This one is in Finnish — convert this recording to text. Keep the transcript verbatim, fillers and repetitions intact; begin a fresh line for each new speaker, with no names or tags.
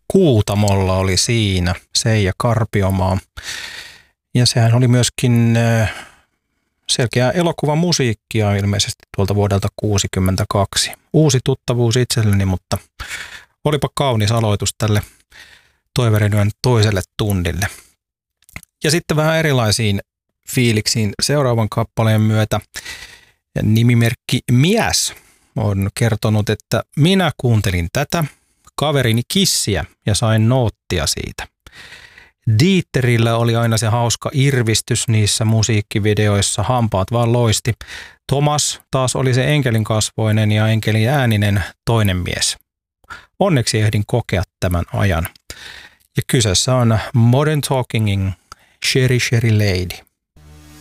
Kuutamolla oli siinä Seija Karpiomaa. Ja sehän oli myöskin selkeää elokuvan musiikkia ilmeisesti tuolta vuodelta kuusikymmentäkaksi. Uusi tuttavuus itselleni, mutta olipa kaunis aloitus tälle Toiverenyön toiselle tunnille. Ja sitten vähän erilaisiin fiiliksiin seuraavan kappaleen myötä. Nimimerkki Mies on kertonut, että minä kuuntelin tätä kaverini Kissiä ja sain noottia siitä. Dieterillä oli aina se hauska irvistys niissä musiikkivideoissa, hampaat vaan loisti. Thomas taas oli se enkelin kasvoinen ja enkelin ääninen toinen mies. Onneksi ehdin kokea tämän ajan. Ja kyseessä on Modern Talkingin Sherry Sherry Lady.